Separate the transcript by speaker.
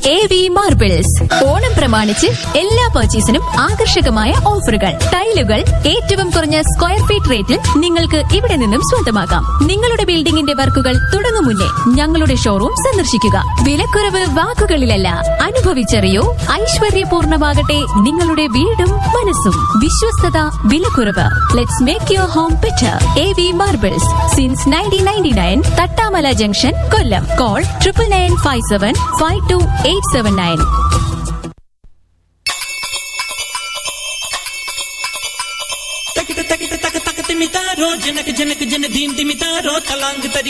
Speaker 1: AV marbles. Onam പ്രമാണിച്ച് എല്ലാ പർച്ചേസിനും ആകർഷകമായ ഓഫറുകൾ. ടൈലുകൾ ഏറ്റവും കുറഞ്ഞ സ്ക്വയർ ഫീറ്റ് റേറ്റിൽ നിങ്ങൾക്ക് ഇവിടെ നിന്നും സ്വന്തമാക്കാം. നിങ്ങളുടെ ബിൽഡിംഗിന്റെ വർക്കുകൾ തുടങ്ങും മുന്നേ ഞങ്ങളുടെ ഷോറൂം സന്ദർശിക്കുക. വിലക്കുറവ് വാക്കുകളിലല്ല, അനുഭവിച്ചറിയൂ. ഐശ്വര്യപൂർണമാകട്ടെ നിങ്ങളുടെ വീടും മനസ്സും. വിശ്വസ്തത, വിലക്കുറവ്. Let's make your home better. AV marbles since 1999, Thattamala junction, Kollam. Call 9995752879.
Speaker 2: तक तक तक तक तक तिमितारो जनक जनक जन दीन तिमितारो तलांग तरी